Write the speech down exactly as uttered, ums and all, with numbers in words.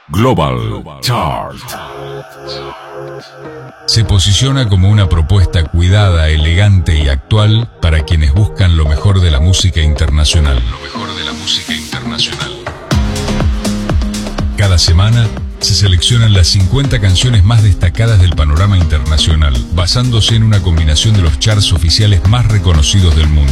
Global Chart. Se posiciona como una propuesta cuidada, elegante y actual para quienes buscan lo mejor de la música internacional. Lo mejor de la música internacional. Cada semana se seleccionan las cincuenta canciones más destacadas del panorama internacional, basándose en una combinación de los charts oficiales más reconocidos del mundo.